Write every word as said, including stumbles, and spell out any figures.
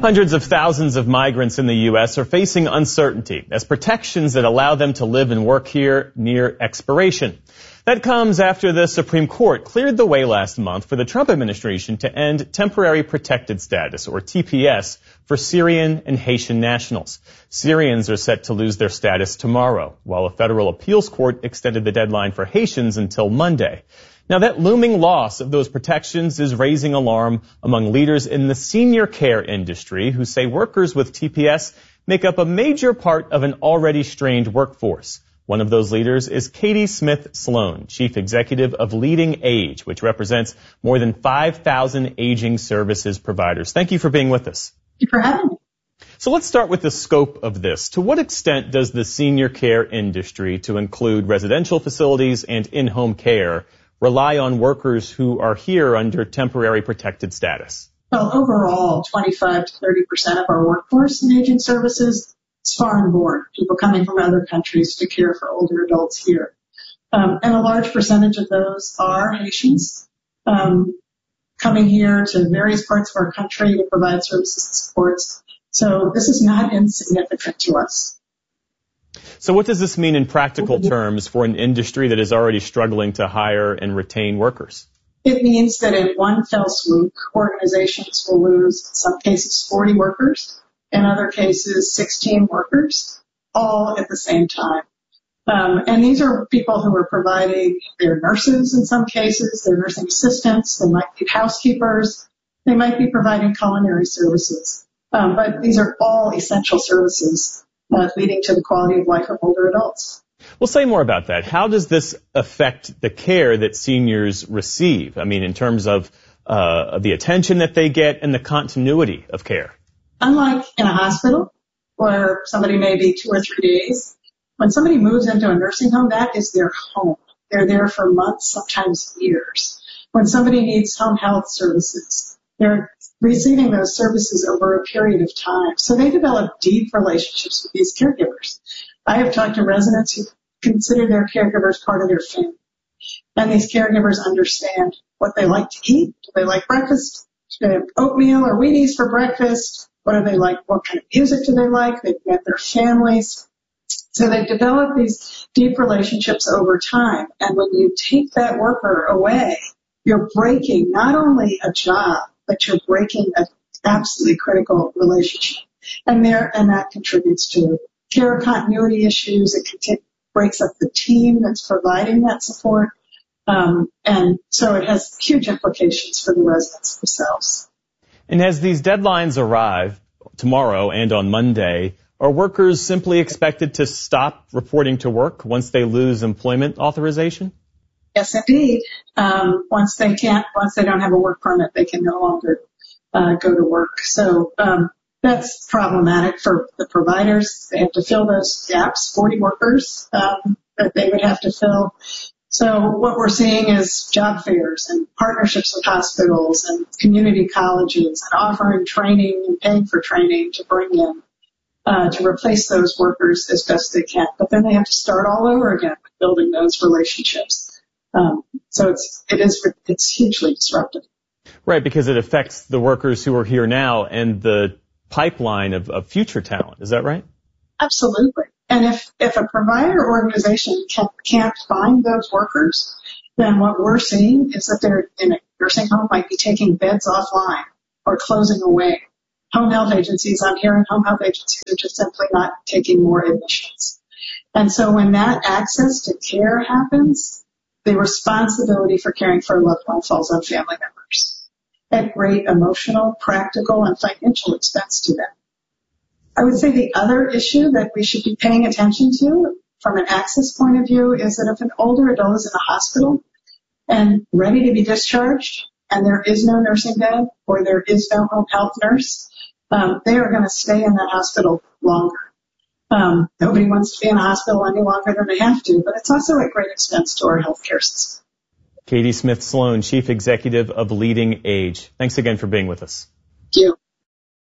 Hundreds of thousands of migrants in the U S are facing uncertainty as protections that allow them to live and work here near expiration. That comes after the Supreme Court cleared the way last month for the Trump administration to end temporary protected status, or T P S, for Syrian and Haitian nationals. Syrians are set to lose their status tomorrow, while a federal appeals court extended the deadline for Haitians until Monday. Now, that looming loss of those protections is raising alarm among leaders in the senior care industry who say workers with T P S make up a major part of an already strained workforce. One of those leaders is Katie Smith Sloan, Chief Executive of Leading Age, which represents more than five thousand aging services providers. Thank you for being with us. Thank you for having me. So let's start with the scope of this. To what extent does the senior care industry, to include residential facilities and in-home care, rely on workers who are here under temporary protected status? Well, overall, twenty-five to thirty percent of our workforce in aging services is foreign born, people coming from other countries to care for older adults here. Um, and a large percentage of those are Haitians um, coming here to various parts of our country to provide services and supports. So this is not insignificant to us. So what does this mean in practical terms for an industry that is already struggling to hire and retain workers? It means that in one fell swoop, organizations will lose, in some cases, forty workers, in other cases, sixteen workers, all at the same time. Um, and these are people who are providing, they're nurses in some cases, they're nursing assistants, they might be housekeepers, they might be providing culinary services. Um, but these are all essential services Uh, leading to the quality of life of older adults. Well, say more about that. How does this affect the care that seniors receive? I mean, in terms of uh, the attention that they get and the continuity of care. Unlike in a hospital, where somebody may be two or three days, when somebody moves into a nursing home, that is their home. They're there for months, sometimes years. When somebody needs home health services, they're receiving those services over a period of time. So they develop deep relationships with these caregivers. I have talked to residents who consider their caregivers part of their family. And these caregivers understand what they like to eat. Do they like breakfast? Do they have oatmeal or Wheaties for breakfast? What do they like? What kind of music do they like? They've met their families. So they develop these deep relationships over time. And when you take that worker away, you're breaking not only a job, but you're breaking an absolutely critical relationship. And there, and that contributes to care continuity issues. It conti- breaks up the team that's providing that support. Um, and so it has huge implications for the residents themselves. And as these deadlines arrive tomorrow and on Monday, are workers simply expected to stop reporting to work once they lose employment authorization? Yes, indeed. Um, once they can't, once they don't have a work permit, they can no longer uh, go to work. So um, that's problematic for the providers. They have to fill those gaps, forty workers um, that they would have to fill. So what we're seeing is job fairs and partnerships with hospitals and community colleges and offering training and paying for training to bring in uh, to replace those workers as best they can. But then they have to start all over again with building those relationships. Um, so it's, it is, it's hugely disruptive. Right, because it affects the workers who are here now and the pipeline of, of future talent. Is that right? Absolutely. And if, if a provider organization can, can't find those workers, then what we're seeing is that they're in a nursing home might be taking beds offline or closing away. Home health agencies, I'm hearing home health agencies are just simply not taking more admissions. And so when that access to care happens, the responsibility for caring for a loved one falls on family members at great emotional, practical, and financial expense to them. I would say the other issue that we should be paying attention to from an access point of view is that if an older adult is in a hospital and ready to be discharged and there is no nursing bed or there is no home health nurse, um, they are going to stay in that hospital longer. Um, nobody wants to be in a hospital any longer than they have to, but it's also at great expense to our healthcare system. Katie Smith Sloan, Chief Executive of Leading Age. Thanks again for being with us. Thank you.